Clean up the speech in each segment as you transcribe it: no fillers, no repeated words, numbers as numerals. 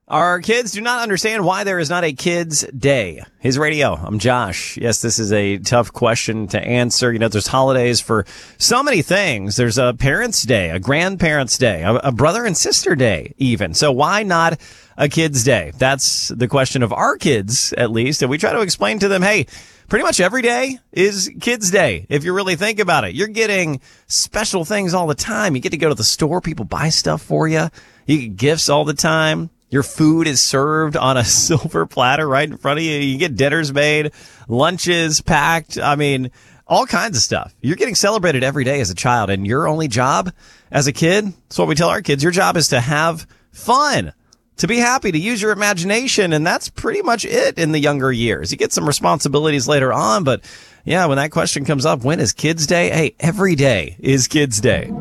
Our kids do not understand why there is not a Kids Day. His Radio. I'm Josh. Yes, this is a tough question to answer. You know, there's holidays for so many things. There's a Parents' Day, a Grandparents' Day, a Brother and Sister Day even. So why not a Kids Day? That's the question of our kids, at least. And we try to explain to them, hey, pretty much every day is Kids Day. If you really think about it, you're getting special things all the time. You get to go to the store. People buy stuff for you. You get gifts all the time. Your food is served on a silver platter right in front of you. You get dinners made, lunches packed. I mean, all kinds of stuff. You're getting celebrated every day as a child, and your only job as a kid, that's what we tell our kids, your job is to have fun, to be happy, to use your imagination, and that's pretty much it in the younger years. You get some responsibilities later on, but yeah, when that question comes up, when is Kids Day? Hey, every day is Kids Day.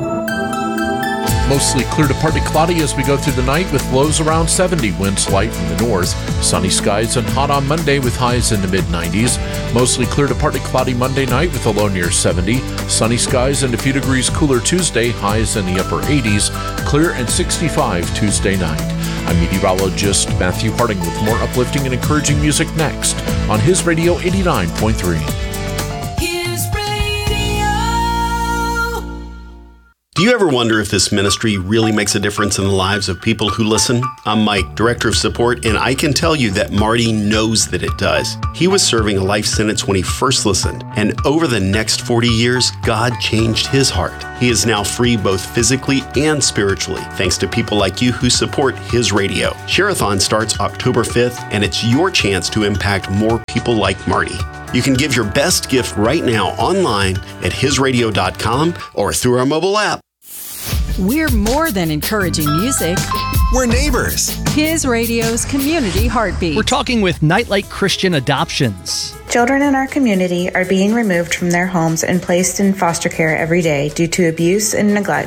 Mostly clear to partly cloudy as we go through the night with lows around 70, winds light from the north. Sunny skies and hot on Monday with highs in the mid-90s. Mostly clear to partly cloudy Monday night with a low near 70. Sunny skies and a few degrees cooler Tuesday, highs in the upper 80s. Clear and 65 Tuesday night. I'm meteorologist Matthew Harding with more uplifting and encouraging music next on His Radio 89.3. Do you ever wonder if this ministry really makes a difference in the lives of people who listen? I'm Mike, Director of Support, and I can tell you that Marty knows that it does. He was serving a life sentence when he first listened, and over the next 40 years, God changed his heart. He is now free both physically and spiritually, thanks to people like you who support His Radio. Share-a-thon starts October 5th, and it's your chance to impact more people like Marty. You can give your best gift right now online at hisradio.com or through our mobile app. We're more than encouraging music. We're neighbors. His Radio's Community Heartbeat. We're talking with Nightlight Christian Adoptions. Children in our community are being removed from their homes and placed in foster care every day due to abuse and neglect.